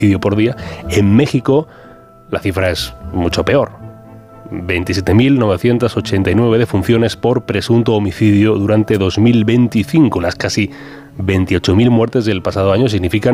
por día. En México la cifra es mucho peor. 27.989 defunciones por presunto homicidio durante 2025. Las casi 28.000 muertes del pasado año significan